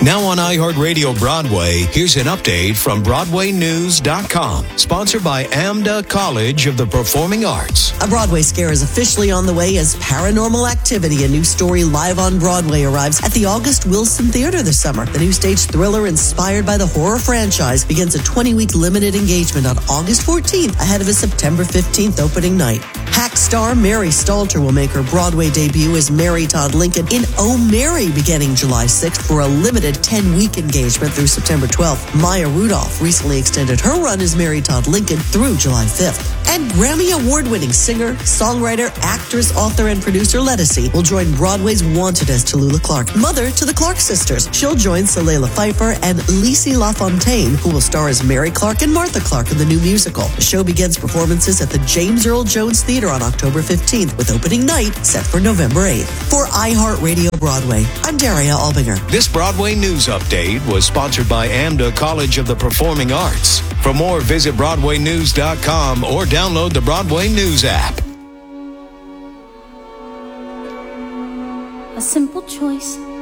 Now on iHeartRadio Broadway, here's an update from BroadwayNews.com, sponsored by AMDA College of the Performing Arts. A Broadway scare is officially on the way as Paranormal Activity, a new story live on Broadway, arrives at the August Wilson Theater this summer. The new stage thriller inspired by the horror franchise begins a 20-week limited engagement on August 14th ahead of a September 15th opening night. Hack star Mary Stalter will make her Broadway debut as Mary Todd Lincoln in Oh Mary beginning July 6th for a limited 10-week engagement through September 12th. Maya Rudolph recently extended her run as Mary Todd Lincoln through July 5th. And Grammy Award-winning singer, songwriter, actress, author, and producer Ledisi will join Broadway's Wanted as Tallulah Clark, mother to the Clark sisters. She'll join Soleila Pfeiffer and Lisi LaFontaine, who will star as Mary Clark and Martha Clark in the new musical. The show begins performances at the James Earl Jones Theater on October 15th, with opening night set for November 8th. For iHeartRadio Broadway, I'm Daria Albinger. This Broadway News Update was sponsored by AMDA College of the Performing Arts. For more, visit BroadwayNews.com or download the Broadway News app. A simple choice